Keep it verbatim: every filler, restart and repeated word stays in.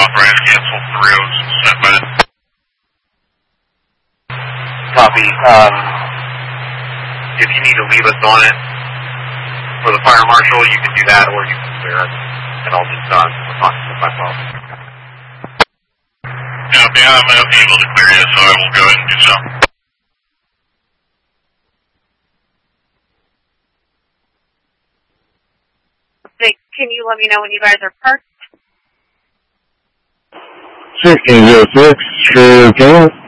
Brian's canceled three oh sent by the... Copy. Um, if you need to leave us on it for the fire marshal, you can do that, or you can clear it. It all gets done with my phone. Copy. I'm able to clear you, so I will go ahead and do so. Can you let me know when you guys are parked? sixteen oh six, sure can.